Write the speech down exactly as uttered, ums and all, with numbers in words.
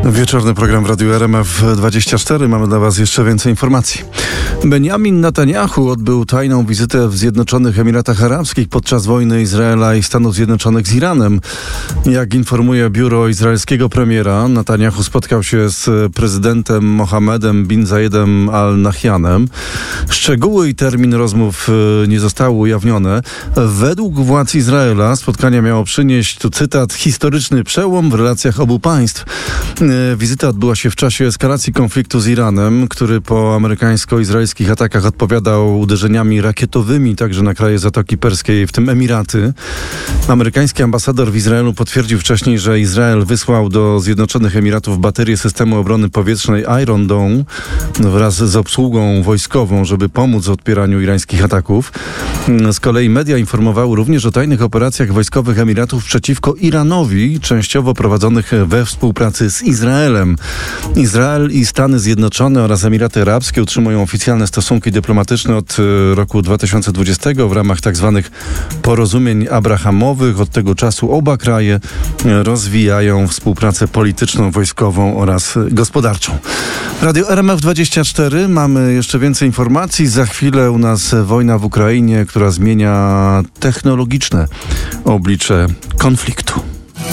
Wieczorny program w Radiu R M F dwadzieścia cztery. Mamy dla Was jeszcze więcej informacji. Benjamin Netanyahu odbył tajną wizytę w Zjednoczonych Emiratach Arabskich podczas wojny Izraela i Stanów Zjednoczonych z Iranem. Jak informuje biuro izraelskiego premiera, Netanyahu spotkał się z prezydentem Mohammedem bin Zayedem Al Nahyanem. Szczegóły i termin rozmów nie zostały ujawnione. Według władz Izraela spotkanie miało przynieść, tu cytat, historyczny przełom w relacjach obu państw. Wizyta odbyła się w czasie eskalacji konfliktu z Iranem, który po amerykańsko-izraelskich atakach odpowiadał uderzeniami rakietowymi także na kraje Zatoki Perskiej, w tym Emiraty. Amerykański ambasador w Izraelu potwierdził wcześniej, że Izrael wysłał do Zjednoczonych Emiratów baterię systemu obrony powietrznej Iron Dome wraz z obsługą wojskową, żeby pomóc w odpieraniu irańskich ataków. Z kolei media informowały również o tajnych operacjach wojskowych Emiratów przeciwko Iranowi, częściowo prowadzonych we współpracy z Izraelem. Izrael i Stany Zjednoczone oraz Emiraty Arabskie utrzymują oficjalne stosunki dyplomatyczne od roku dwa tysiące dwudziestego w ramach tzw. porozumień abrahamowych. Od tego czasu oba kraje rozwijają współpracę polityczną, wojskową oraz gospodarczą. Radio R M F dwadzieścia cztery. Mamy jeszcze więcej informacji. Za chwilę u nas wojna w Ukrainie, która zmienia technologiczne oblicze konfliktu.